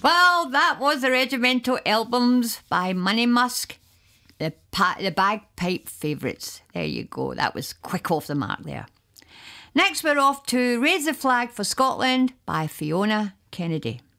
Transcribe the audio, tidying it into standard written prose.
Well, that was the Regimental Albums by Money Musk. The Bagpipe Favourites. There you go. That was quick off the mark there. Next we're off to Raise the Flag for Scotland by Fiona Kennedy.